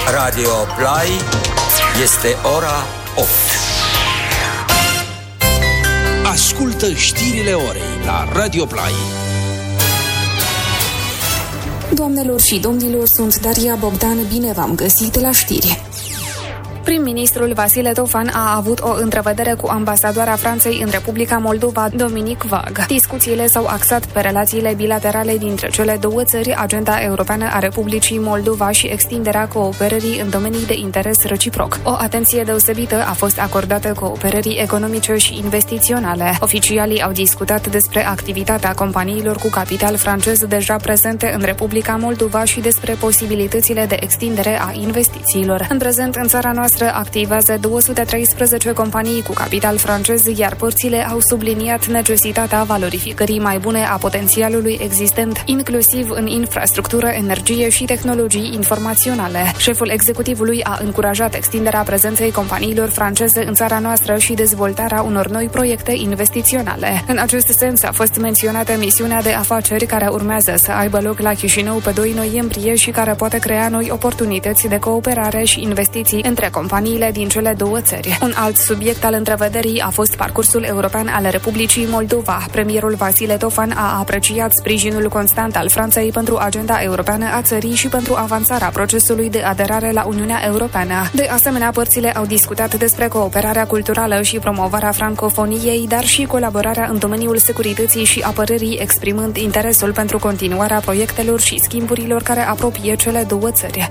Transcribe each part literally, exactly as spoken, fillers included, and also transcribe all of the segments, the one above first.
Radio Play, este ora opt. Ascultă știrile orei la Radio Play. Doamnelor și domnilor, sunt Daria Bogdan, bine v-am găsit la știri. Prim-ministrul Vasile Tofan a avut o întrevedere cu ambasadoara Franței în Republica Moldova, Dominic Vag. Discuțiile s-au axat pe relațiile bilaterale dintre cele două țări, agenda europeană a Republicii Moldova și extinderea cooperării în domenii de interes reciproc. O atenție deosebită a fost acordată cooperării economice și investiționale. Oficialii au discutat despre activitatea companiilor cu capital francez deja prezente în Republica Moldova și despre posibilitățile de extindere a investițiilor. În prezent, în țara noastră activează două sute treisprezece companii cu capital francez, iar părțile au subliniat necesitatea valorificării mai bune a potențialului existent, inclusiv în infrastructură, energie și tehnologii informaționale. Șeful executivului a încurajat extinderea prezenței companiilor franceze în țara noastră și dezvoltarea unor noi proiecte investiționale. În acest sens a fost menționată misiunea de afaceri care urmează să aibă loc la Chișinău pe doi noiembrie și care poate crea noi oportunități de cooperare și investiții între companiile din cele două țări. Un alt subiect al întrevederii a fost parcursul european al Republicii Moldova. Premierul Vasile Tofan a apreciat sprijinul constant al Franței pentru agenda europeană a țării și pentru avansarea procesului de aderare la Uniunea Europeană. De asemenea, părțile au discutat despre cooperarea culturală și promovarea francofoniei, dar și colaborarea în domeniul securității și apărării, exprimând interesul pentru continuarea proiectelor și schimburilor care apropie cele două țări.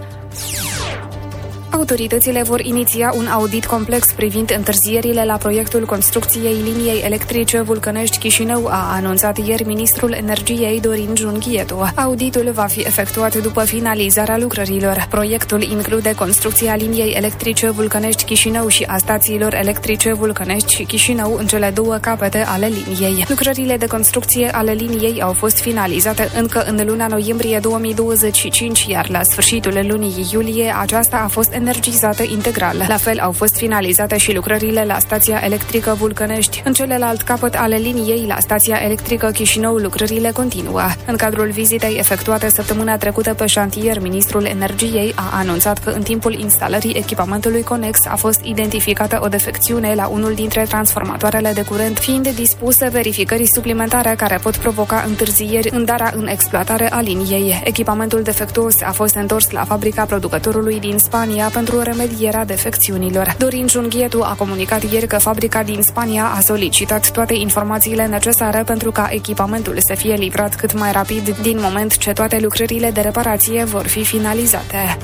Autoritățile vor iniția un audit complex privind întârzierile la proiectul construcției liniei electrice Vulcănești-Chișinău, a anunțat ieri ministrul energiei Dorin Junghietu. Auditul va fi efectuat după finalizarea lucrărilor. Proiectul include construcția liniei electrice Vulcănești-Chișinău și a stațiilor electrice Vulcănești și Chișinău în cele două capete ale liniei. Lucrările de construcție ale liniei au fost finalizate încă în luna noiembrie două mii douăzeci și cinci, iar la sfârșitul lunii iulie aceasta a fost energizată integral. La fel au fost finalizate și lucrările la stația electrică Vulcănești. În celălalt capăt ale liniei, la stația electrică Chișinău, lucrările continuă. În cadrul vizitei efectuate săptămâna trecută pe șantier, ministrul energiei a anunțat că în timpul instalării echipamentului conex a fost identificată o defecțiune la unul dintre transformatoarele de curent, fiind dispuse verificări suplimentare care pot provoca întârzieri în darea în exploatare a liniei. Echipamentul defectuos a fost întors la fabrica producătorului din Spania pentru remedierea defecțiunilor. Dorin Junghietu a comunicat ieri că fabrica din Spania a solicitat toate informațiile necesare pentru ca echipamentul să fie livrat cât mai rapid, din moment ce toate lucrările de reparație vor fi finalizate.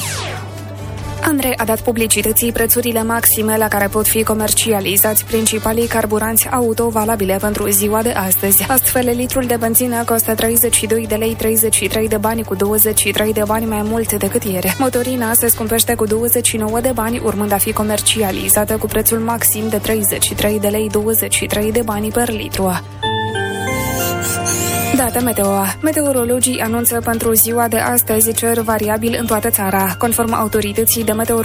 ANRE a dat publicității prețurile maxime la care pot fi comercializați principalii carburanți auto valabile pentru ziua de astăzi. Astfel, litrul de benzină costă treizeci și doi de lei treizeci și trei de bani, cu douăzeci și trei de bani mai mult decât ieri. Motorina se scumpește cu douăzeci și nouă de bani, urmând a fi comercializată cu prețul maxim de treizeci și trei de lei douăzeci și trei de bani per litru. Date meteo. Meteorologii anunță pentru ziua de astăzi cer variabil în toată țara. Conform autorității de meteorologie,